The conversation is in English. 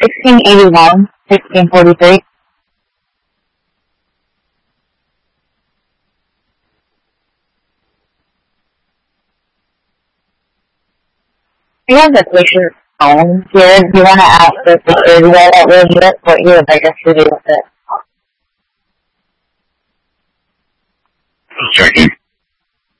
1681, 1643. We have the patient phone here. Do you want to ask the security guard that lives here what you would like us to do with it? Checking.